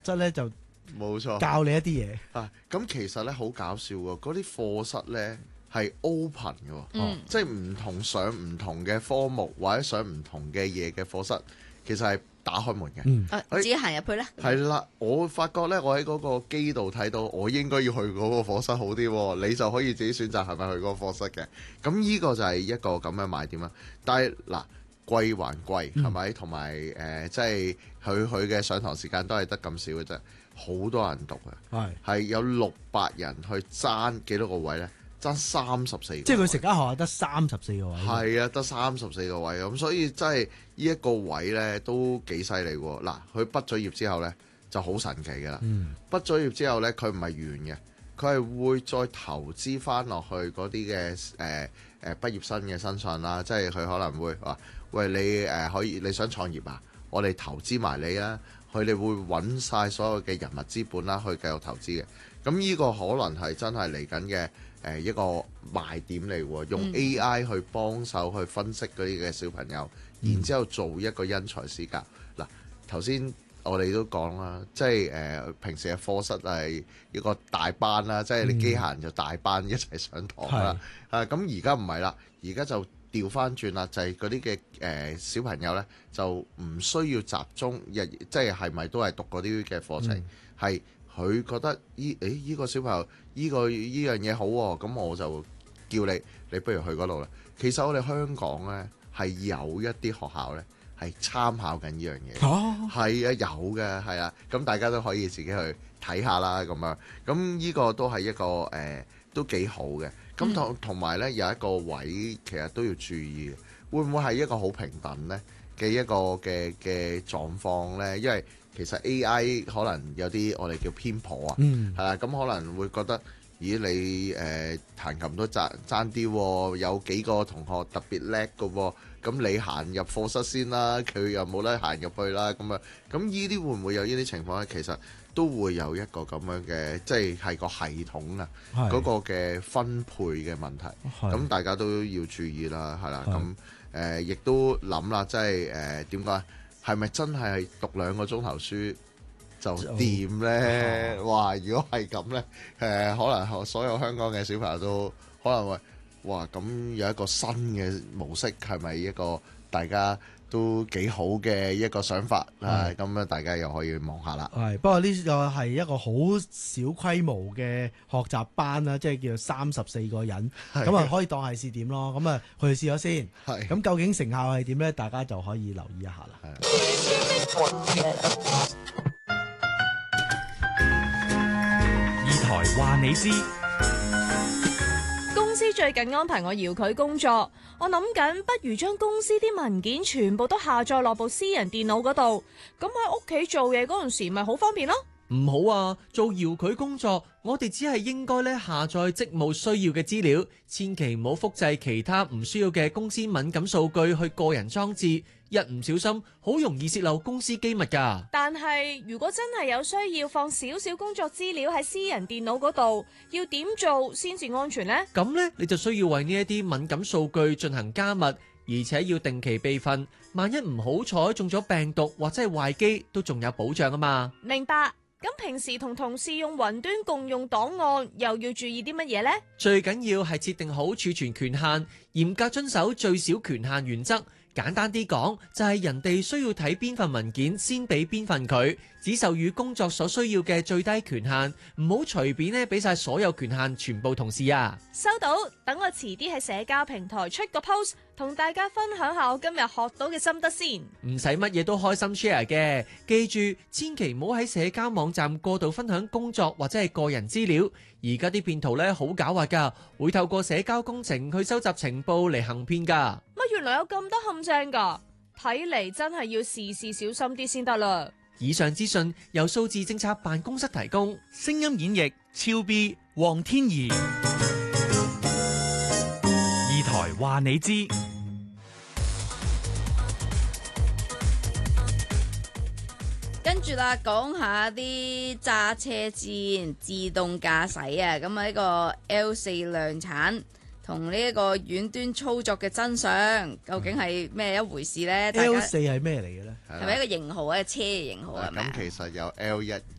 室咧就冇錯教你一啲嘢。 啊。咁其實咧好搞笑喎，嗰啲課室咧係 open 嘅喎，即係唔同上唔同嘅科目或者上唔同嘅嘢嘅課室，其實係打開門嘅。 自己行入去咧。 係啦，我發覺咧，我喺嗰個機度睇到，我應該要去嗰個課室好啲喎，你就可以自己選擇係咪去嗰個課室嘅。咁呢個就係一個咁嘅賣點啦。但係嗱，貴還貴係咪？同埋即係佢嘅上堂時間都係得咁少嘅啫，好多人讀嘅，係有600人去爭幾多個位呢？爭34個位， 即係佢成間學校得34個位。 係啊，得34個位咁，所以真係呢一個位呢都幾犀利喎。嗱，佢畢咗業之後呢就好神奇㗎啦。畢咗業之後呢，佢唔係完嘅，佢係會再投資翻落去嗰啲嘅畢業生嘅身上啦。即係佢可能會話：喂，你可以你想創業啊？我哋投資埋你啦。佢哋會揾晒所有嘅人物資本啦，去繼續投資嘅。咁呢個可能係真係嚟緊嘅一個賣點嚟喎，用 AI 去幫手去分析嗰啲嘅小朋友，然之後做一個因材施教。嗱，頭先我哋都講啦，即係平時嘅課室係一個大班啦，即係你機械人就大班一齊上堂啦。咁而家唔係啦，而家就調翻轉啦，就係嗰啲嘅小朋友呢，就唔需要集中即係咪都係讀嗰啲嘅課程，係佢覺得呢個小朋友呢樣嘢好喎，咁我就叫你不如去嗰度啦。其實我哋香港呢，係有一啲學校呢，係參考緊呢樣嘢，係啊，有嘅，係啊，咁大家都可以自己去睇下啦，咁樣，咁呢個都係一個都幾好嘅。咁同埋咧有一個位其實都要注意嘅，會唔會係一個好平等咧嘅一個嘅狀況咧？因為其實 AI 可能有啲我哋叫偏頗啊，係啦，咁可能會覺得，咦你彈琴都爭啲喎，有幾個同學特別叻嘅喎，咁你行入課室先啦，佢又冇得行入去啦，咁啊，咁呢啲會唔會有呢啲情況咧？其實都會有一個咁樣嘅，即係個系統啊，嗰個嘅分配嘅問題，咁大家都要注意啦，係啦，咁亦都諗啦，即係點講？係咪真係讀2個鐘頭書就掂呢？哇！如果係咁呢，可能所有香港嘅小朋友都可能會哇！咁有一個新嘅模式，係咪一個大家都幾好嘅一個想法啊？咁樣大家又可以望下啦。 係，不過呢個係一個好小規模嘅學習班啦，即係叫做34個人，咁啊可以當係試點咯。咁啊去試咗先，咁究竟成效係點呢？大家就可以留意一下啦。 二台話你知。 公司最近安排我遙距工作，我諗緊不如將公司啲文件全部都下載落部私人電腦嗰度，咁喺屋企做嘢嗰陣時咪好方便咯。 唔好啊，做遙距工作，我哋只係應該咧下載職務需要嘅資料，千祈唔好複製其他唔需要嘅公司敏感數據去個人裝置，一唔小心好容易洩漏公司機密㗎。 但係如果真係有需要放少少工作資料喺私人電腦嗰度，要點做先至安全呢？ 咁呢，你就需要為呢一啲敏感數據進行加密，而且要定期備份，萬一唔好彩中咗病毒或者係壞機，都仲有保障啊嘛。 明白。咁平時同同事用雲端共用檔案，又要注意啲乜嘢呢？ 最緊要係設定好儲存權限，嚴格遵守最小權限原則。簡單啲講，就係人哋需要睇邊份文件，先俾邊份佢，只授予工作所需要嘅最低權限，唔好隨便咧俾晒所有權限全部同事啊！ 收到，等我遲啲喺社交平台出個 post，同大家分享下我今日學到嘅心得先。 唔使乜嘢都開心 share 嘅，記住千祈唔好喺社交網站過度分享工作或者係個人資料。而家啲騙徒咧好狡猾噶，會透過社交工程去收集情報嚟行騙噶。 乜原來有咁多陷阱噶？睇嚟真係要事事小心啲先得啦。 以上資訊由數字政策辦公室提供， 聲音演繹超 B 黃天怡。二台話你知。 跟住啦，講下啲揸車先，自動駕駛啊，咁啊呢個 L4 量產。 同呢一個遠端操作嘅真相，究竟係咩一回事呢？大家 ，L4係咩嚟嘅咧？ 係咪一個型號啊？車型號係咪啊？ 咁其實有 L1、